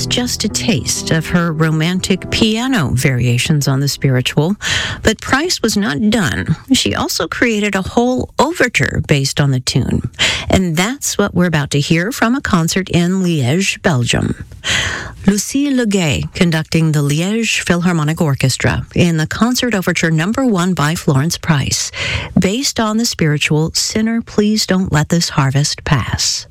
just a taste of her romantic piano variations on the spiritual, but Price was not done. She also created a whole overture based on the tune, and that's what we're about to hear from a concert in Liège, Belgium. Lucie Leguet conducting the Liège Philharmonic Orchestra in the Concert Overture No. 1 by Florence Price, based on the spiritual Sinner, Please Don't Let This Harvest Pass.